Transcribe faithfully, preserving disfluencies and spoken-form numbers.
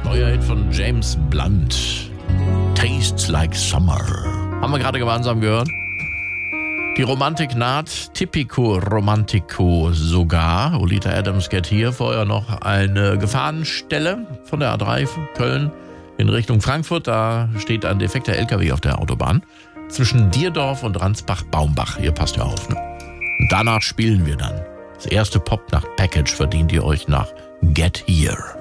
Neuer Hit von James Blunt. Tastes like summer. Haben wir gerade gemeinsam gehört. Die Romantik naht, Tipico Romantico sogar. Olita Adams Get Here. Vorher noch eine Gefahrenstelle von der A drei Köln in Richtung Frankfurt. Da steht ein defekter L K W auf der Autobahn. Zwischen Dierdorf und Ransbach-Baumbach. Ihr passt ja auf, ne? Und danach spielen wir dann. Das erste Pop-Nacht-Package verdient ihr euch nach Get Here.